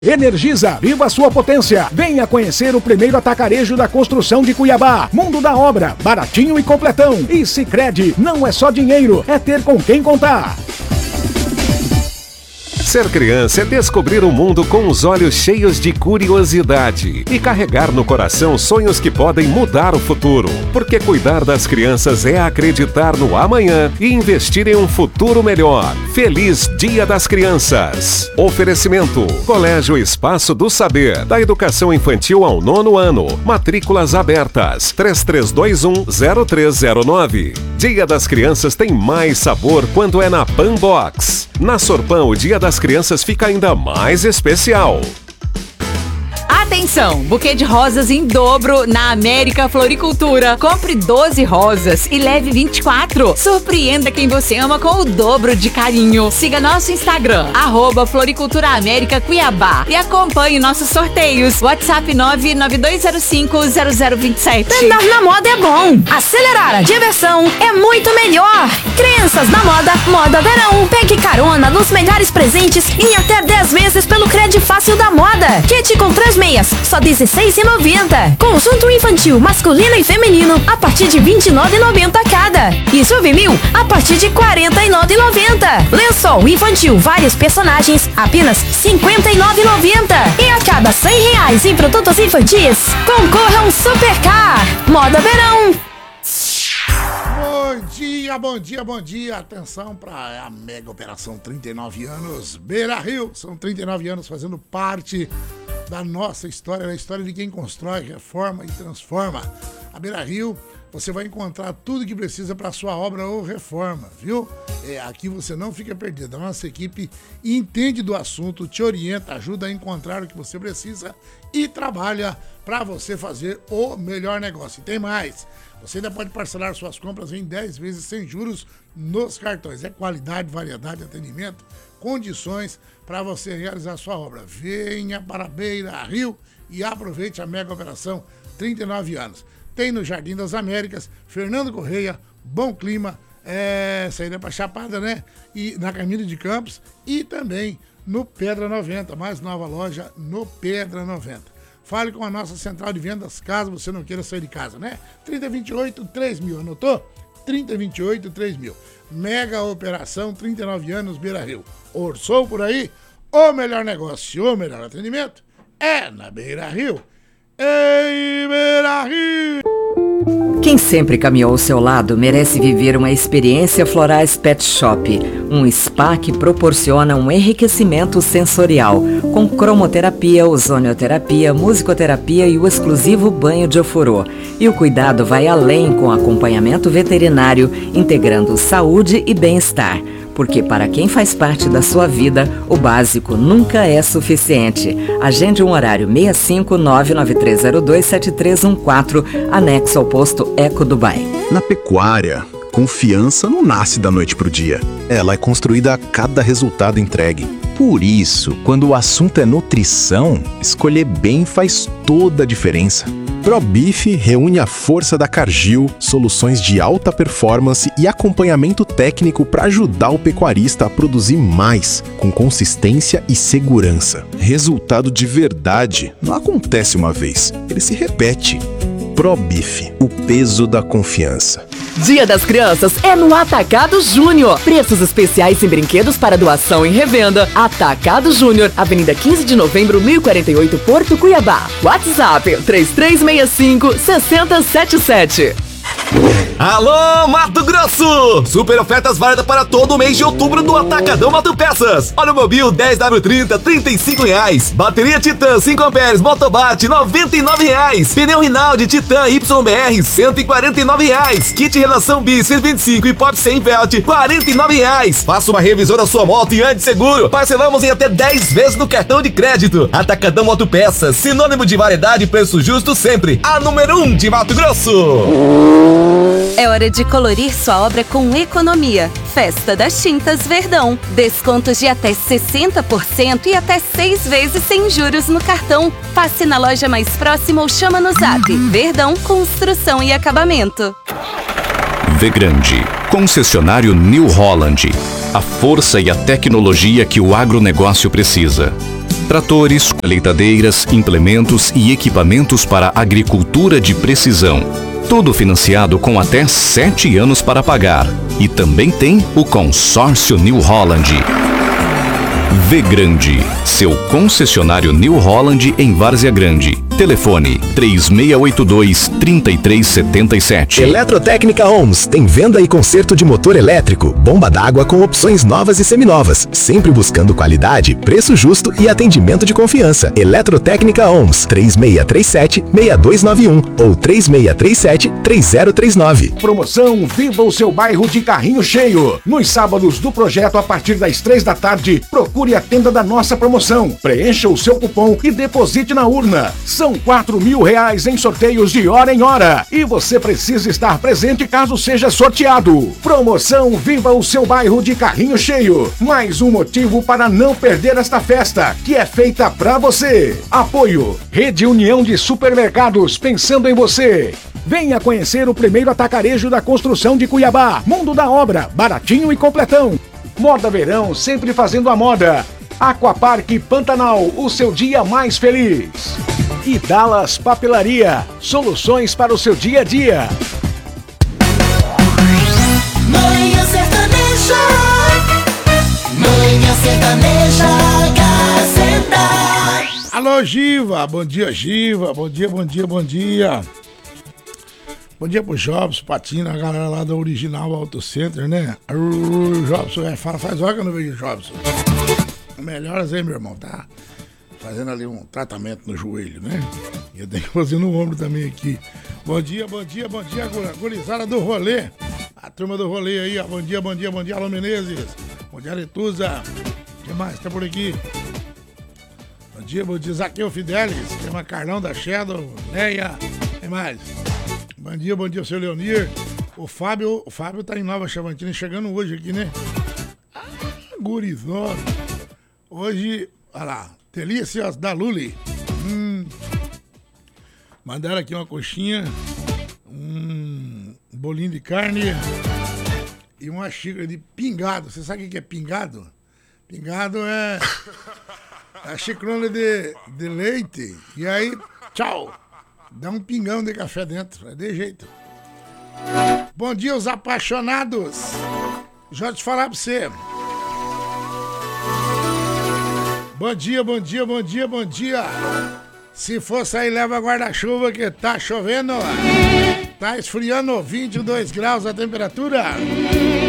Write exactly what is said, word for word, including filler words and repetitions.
Energisa, viva a sua potência. Venha conhecer o primeiro atacarejo da construção de Cuiabá. Mundo da Obra, baratinho e completão. E Sicredi, não é só dinheiro, é ter com quem contar. Ser criança é descobrir o mundo com os olhos cheios de curiosidade e carregar no coração sonhos que podem mudar o futuro. Porque cuidar das crianças é acreditar no amanhã e investir em um futuro melhor. Feliz Dia das Crianças! Oferecimento: Colégio Espaço do Saber, da educação infantil ao nono ano. Matrículas abertas. três três dois um, zero três zero nove. Dia das Crianças tem mais sabor quando é na Panbox. Na Sorpan, o Dia das Crianças fica ainda mais especial. Atenção! Buquê de rosas em dobro na América Floricultura. Compre doze rosas e leve vinte e quatro. Surpreenda quem você ama com o dobro de carinho. Siga nosso Instagram, arroba Floricultura América Cuiabá, e acompanhe nossos sorteios. WhatsApp nove nove dois zero cinco zero zero dois sete. Andar na moda é bom. Acelerar a diversão é muito melhor. Crianças na moda, moda verão. Pegue carona nos melhores presentes em até dez vezes pelo Crédito Fácil da Moda. Kit com três meias, só dezesseis reais e noventa centavos. Conjunto infantil masculino e feminino a partir de vinte e nove reais e noventa centavos cada. E juvenil a partir de quarenta e nove reais e noventa centavos. Lençol infantil vários personagens apenas cinquenta e nove reais e noventa centavos. E a cada cem reais em produtos infantis concorra a um Supercar. Moda verão. Bom dia, bom dia, bom dia. Atenção para a mega operação trinta e nove anos Beira Rio. São trinta e nove anos fazendo parte da nossa história, da história de quem constrói, reforma e transforma. A Beira Rio, você vai encontrar tudo que precisa para a sua obra ou reforma, viu? É, aqui você não fica perdido. A nossa equipe entende do assunto, te orienta, ajuda a encontrar o que você precisa e trabalha para você fazer o melhor negócio. E tem mais. Você ainda pode parcelar suas compras em dez vezes sem juros nos cartões. É qualidade, variedade, atendimento, condições para você realizar sua obra. Venha para Beira Rio e aproveite a mega operação trinta e nove anos. Tem no Jardim das Américas, Fernando Correia, Bom Clima, é, saída para Chapada, né? E na Camilo de Campos e também no Pedra noventa, mais nova loja no Pedra noventa. Fale com a nossa central de vendas, caso você não queira sair de casa, né? trinta, vinte e oito, três mil, anotou? trinta, vinte e oito, três mil. Mega operação, trinta e nove anos, Beira Rio. Orçou por aí? O melhor negócio, o melhor atendimento é na Beira Rio. Ei, Beira Rio! Quem sempre caminhou ao seu lado merece viver uma experiência Florais Pet Shop, um spa que proporciona um enriquecimento sensorial, com cromoterapia, ozonioterapia, musicoterapia e o exclusivo banho de ofurô. E o cuidado vai além com acompanhamento veterinário, integrando saúde e bem-estar. Porque para quem faz parte da sua vida, o básico nunca é suficiente. Agende um horário seis cinco nove nove três zero dois sete três um quatro, anexo ao posto Eco Dubai. Na pecuária, confiança não nasce da noite pro dia. Ela é construída a cada resultado entregue. Por isso, quando o assunto é nutrição, escolher bem faz toda a diferença. ProBeef reúne a força da Cargill, soluções de alta performance e acompanhamento técnico para ajudar o pecuarista a produzir mais, com consistência e segurança. Resultado de verdade não acontece uma vez, ele se repete. ProBeef, o peso da confiança. Dia das Crianças é no Atacado Júnior. Preços especiais em brinquedos para doação e revenda. Atacado Júnior, Avenida quinze de novembro, mil e quarenta e oito, Porto Cuiabá. WhatsApp três três seis cinco, seis zero sete sete. Alô, Mato Grosso! Super ofertas válidas para todo o mês de outubro do Atacadão Mato Peças. Olha o Mobil dez W trinta, trinta e cinco reais. Bateria Titan cinco amperes, Motobate, noventa e nove reais. Pneu Rinaldi Titan Y B R, cento e quarenta e nove reais. Kit Relação Bis cento e vinte e cinco e Pop cem Velt, quarenta e nove reais. Faça uma revisão da sua moto e ande seguro. Parcelamos em até dez vezes no cartão de crédito. Atacadão Mato Peças, sinônimo de variedade e preço justo sempre. A número um de Mato Grosso. É hora de colorir sua obra com economia. Festa das Tintas Verdão. Descontos de até sessenta por cento e até seis vezes sem juros no cartão. Passe na loja mais próxima ou chama no zap. Verdão Construção e Acabamento. Vegrande, concessionário New Holland. A força e a tecnologia que o agronegócio precisa. Tratores, colheitadeiras, implementos e equipamentos para agricultura de precisão. Tudo financiado com até sete anos para pagar. E também tem o consórcio New Holland. Vegrande, seu concessionário New Holland em Várzea Grande. Telefone três seis oito dois, três três sete sete. Eletrotécnica Ohms tem venda e conserto de motor elétrico, bomba d'água com opções novas e seminovas, sempre buscando qualidade, preço justo e atendimento de confiança. Eletrotécnica Ohms, três seis três sete, seis dois nove um ou três seis três sete, três zero três nove. Promoção Viva o seu bairro de carrinho cheio. Nos sábados do projeto, a partir das três da tarde, procure a tenda da nossa promoção. Preencha o seu cupom e deposite na urna. São quatro mil reais em sorteios de hora em hora. E você precisa estar presente caso seja sorteado. Promoção Viva o seu bairro de carrinho cheio. Mais um motivo para não perder esta festa, que é feita pra você. Apoio Rede União de Supermercados, pensando em você. Venha conhecer o primeiro atacarejo da construção de Cuiabá. Mundo da Obra, baratinho e completão. Moda Verão, sempre fazendo a moda. Aquapark Pantanal, o seu dia mais feliz. E Dallas Papelaria, soluções para o seu dia a dia. Manhã Sertaneja, Manhã Sertaneja, Gazeta. Alô, Giva, bom dia, Giva, bom dia, bom dia, bom dia. Bom dia pro Jobson, Patina, a galera lá da Original Auto Center, né? O Jobson, é, fala, faz hora que eu não vejo o Jobson. Melhoras aí, meu irmão, tá? Fazendo ali um tratamento no joelho, né? E eu tenho que fazer no ombro também aqui. Bom dia, bom dia, bom dia, gurizada do rolê. A turma do rolê aí, ó. Bom dia, bom dia, bom dia, Alô Menezes. Bom dia, Aretusa. O que mais? Tá por aqui? Bom dia, bom dia, Zaqueu Fidelis. Tem uma Carlão da Shadow, Leia. Quem mais? Bom dia, bom dia, seu Leonir. O Fábio, o Fábio tá em Nova Chavantina, chegando hoje aqui, né? Ah, gurizada. Hoje, olha lá. Delícias da Luli. Hum. Mandaram aqui uma coxinha, um bolinho de carne e uma xícara de pingado. Você sabe o que é pingado? Pingado é a xicrona de, de leite. E aí, tchau. Dá um pingão de café dentro. É de jeito. Bom dia, os apaixonados. Já te falar pra você. Bom dia, bom dia, bom dia, bom dia. Se for sair, leva guarda-chuva que tá chovendo. Tá esfriando, vinte e dois graus a temperatura.